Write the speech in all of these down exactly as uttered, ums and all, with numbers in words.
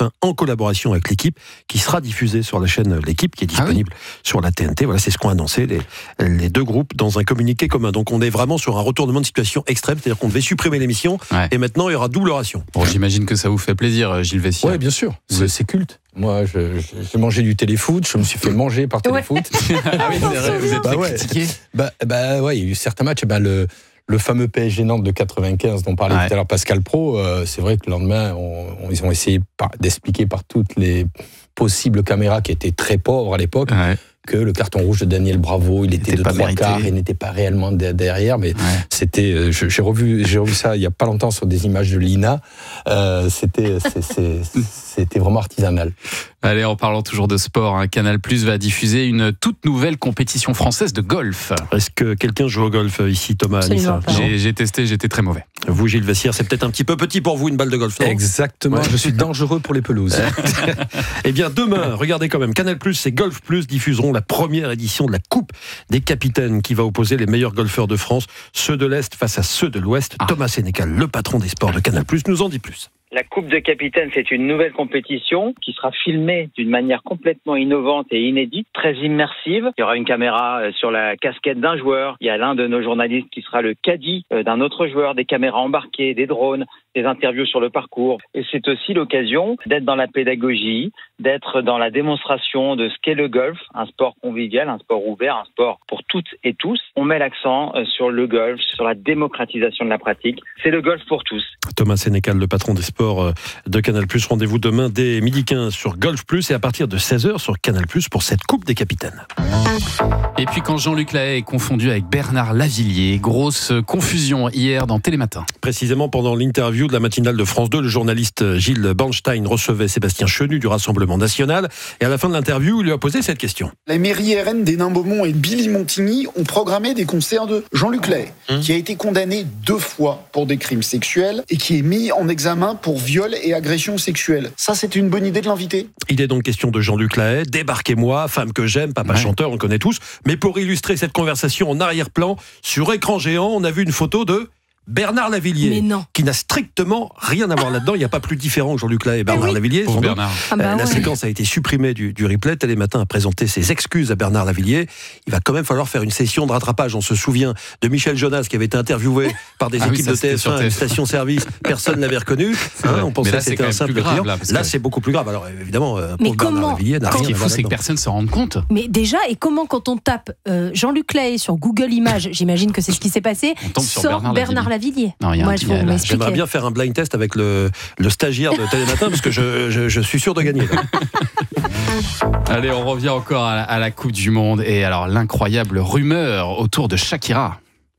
F un en collaboration avec l'équipe, qui sera diffusée sur la chaîne L'équipe, qui est disponible ah oui. sur la T N T. Voilà, c'est ce qu'ont annoncé les, les deux groupes dans un communiqué commun. Donc on est vraiment sur un retournement de situation extrême, c'est-à-dire qu'on devait supprimer l'émission, ouais. et maintenant il y aura double ration. Bon, j'imagine que ça vous fait plaisir, Gilles Vessière. Oui, bien sûr, c'est, c'est culte. Moi, je, je, j'ai mangé du téléfoot, je me suis fait manger par téléfoot. Ouais. ah oui, c'est vrai, vous êtes bah ouais. critiqué. Bah, bah ouais, il y a eu certains matchs, bah, le... Le fameux P S G Nantes de quatre-vingt-quinze dont parlait ouais. tout à l'heure Pascal Praud, euh, c'est vrai que le lendemain, on, on, ils ont essayé par, d'expliquer par toutes les possibles caméras qui étaient très pauvres à l'époque ouais. que le carton rouge de Daniel Bravo, il, il était de trois quarts et n'était pas réellement de, derrière. Mais ouais. c'était, je, j'ai revu, j'ai revu ça il y a pas longtemps sur des images de l'I N A. Euh, c'était, c'est, c'est, c'était vraiment artisanal. Allez, en parlant toujours de sport, hein, Canal+ va diffuser une toute nouvelle compétition française de golf. Est-ce que quelqu'un joue au golf ici, Thomas, Anissa? j'ai, j'ai testé, j'étais très mauvais. Vous, Gilles Vessière, c'est peut-être un petit peu petit pour vous, une balle de golf, non? Exactement, ouais. Je suis dangereux pour les pelouses. Eh bien, demain, regardez quand même, Canal+, et Golf Plus diffuseront la première édition de la Coupe des Capitaines qui va opposer les meilleurs golfeurs de France, ceux de l'Est face à ceux de l'Ouest. Ah. Thomas Sénécal, le patron des sports de Canal+, nous en dit plus. La Coupe de Capitaine, c'est une nouvelle compétition qui sera filmée d'une manière complètement innovante et inédite, très immersive. Il y aura une caméra sur la casquette d'un joueur. Il y a l'un de nos journalistes qui sera le caddie d'un autre joueur, des caméras embarquées, des drones, des interviews sur le parcours. Et c'est aussi l'occasion d'être dans la pédagogie, d'être dans la démonstration de ce qu'est le golf, un sport convivial, un sport ouvert, un sport pour toutes et tous. On met l'accent sur le golf, sur la démocratisation de la pratique. C'est le golf pour tous. Thomas Sénécal, le patron des sports de Canal+. Rendez-vous demain dès midi quinze sur Golf Plus et à partir de seize heures sur Canal+, pour cette Coupe des Capitaines. Et puis quand Jean-Luc Lahaye est confondu avec Bernard Lavillier, grosse confusion hier dans Télématin. Précisément pendant l'interview de la matinale de France deux, le journaliste Gilles Bernstein recevait Sébastien Chenu du Rassemblement National et à la fin de l'interview, il lui a posé cette question. La mairie R N d'Hénin-Beaumont et Billy Montigny ont programmé des concerts de Jean-Luc Lahaye, mmh. qui a été condamné deux fois pour des crimes sexuels et qui est mis en examen pour viol et agression sexuelle. Ça, c'est une bonne idée de l'inviter. Il est donc question de Jean-Luc Lahaye, débarquez-moi, femme que j'aime, papa ouais. chanteur, on le connaît tous. Mais pour illustrer cette conversation en arrière-plan, sur écran géant, on a vu une photo de Bernard Lavillier, qui n'a strictement rien à voir là-dedans. Il n'y a pas plus différent que Jean-Luc Lahaye et Bernard oui. Lavillier. Bernard. Ah bah la ouais. séquence a été supprimée du, du replay. Télématin a présenté ses excuses à Bernard Lavillier. Il va quand même falloir faire une session de rattrapage. On se souvient de Michel Jonas qui avait été interviewé par des ah équipes oui, ça, de T F un à une station-service. Personne ne l'avait reconnu. Hein, on pensait là, que c'était un simple client. Là, là que... c'est beaucoup plus grave. Alors évidemment, euh, mais comment Bernard Lavillier n'a rien à voir. Ce qu'il faut, c'est que personne ne se rende compte. Mais déjà, et comment quand on tape euh, Jean-Luc Lahaye sur Google Images, j'imagine que c'est ce qui s'est passé, on tombe sur sort Bernard Lavillier. Non, Moi, je vous J'aimerais bien faire un blind test avec le, le stagiaire de Télématin parce que je, je, je suis sûr de gagner. Allez, on revient encore à la, à la Coupe du Monde et alors l'incroyable rumeur autour de Shakira.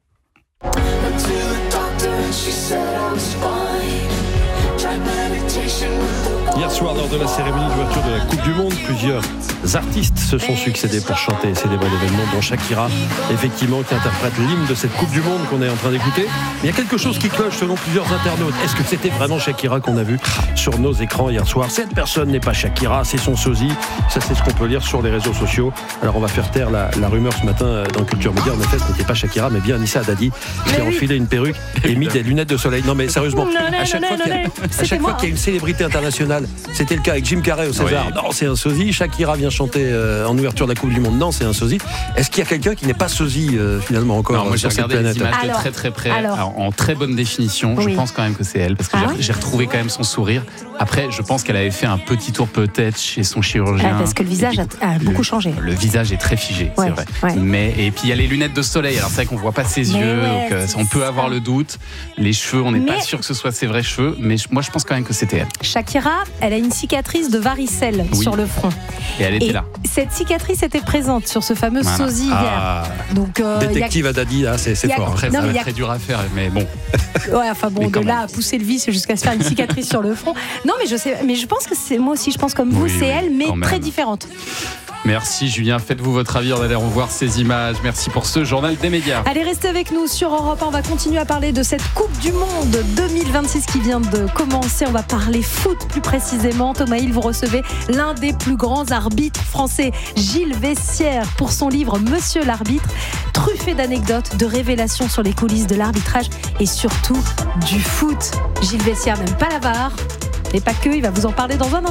Hier soir, lors de la cérémonie d'ouverture de la Coupe du Monde, plusieurs artistes se sont succédés pour chanter et célébrer l'événement, dont Shakira, effectivement, qui interprète l'hymne de cette Coupe du Monde qu'on est en train d'écouter. Mais il y a quelque chose qui cloche selon plusieurs internautes. Est-ce que c'était vraiment Shakira qu'on a vu sur nos écrans hier soir? Cette personne n'est pas Shakira, c'est son sosie. Ça, c'est ce qu'on peut lire sur les réseaux sociaux. Alors, on va faire taire la, la rumeur ce matin dans Culture Média. En effet, ce n'était pas Shakira, mais bien Anissa Haddadi, qui a enfilé une perruque et mis des lunettes de soleil. Non, mais sérieusement, à chaque fois qu'il y a, à chaque fois qu'il y a une célébrité internationale, c'était le cas avec Jim Carrey au César. Oui. Non, c'est un sosie. Shakira vient chanter euh, en ouverture de la Coupe du Monde. Non, c'est un sosie. Est-ce qu'il y a quelqu'un qui n'est pas sosie euh, finalement encore non, moi, sur j'ai cette regardé planète? les images alors, de très très près, alors. Alors, en très bonne définition. Oui. Je pense quand même que c'est elle parce que ah, j'ai, oui j'ai retrouvé quand même son sourire. Après, je pense qu'elle avait fait un petit tour peut-être chez son chirurgien. Ah, parce que le visage a, a beaucoup le, changé. Le visage est très figé, ouais, c'est vrai. Ouais. Mais et puis il y a les lunettes de soleil. Alors c'est vrai qu'on voit pas ses mais yeux, ouais, donc euh, on peut ça. avoir le doute. Les cheveux, on n'est mais... pas sûr que ce soit ses vrais cheveux, mais moi je pense quand même que c'était elle. Shakira, elle a une cicatrice de varicelle oui. sur le front. Et elle était et là. Cette cicatrice était présente sur ce fameux voilà. sosie hier. Ah, donc euh, détective a... Haddadi, là, c'est, c'est a... fort. Après, non, ça va être a... très dur à faire, mais bon. Ouais, enfin bon, de là à pousser le vice jusqu'à se faire une cicatrice sur le front. Non, mais je sais, mais je pense que c'est moi aussi, je pense comme vous, oui, c'est oui, elle, mais très différente. Merci Julien, faites-vous votre avis, on allait revoir ces images. Merci pour ce journal des médias. Allez, restez avec nous sur Europe un, on va continuer à parler de cette Coupe du Monde deux mille vingt-six qui vient de commencer. On va parler foot plus précisément. Thomas Hill, vous recevez l'un des plus grands arbitres français, Gilles Vessière, pour son livre Monsieur l'arbitre, truffé d'anecdotes, de révélations sur les coulisses de l'arbitrage et surtout du foot. Gilles Vessière n'aime pas la V A R, mais pas que, il va vous en parler dans un instant.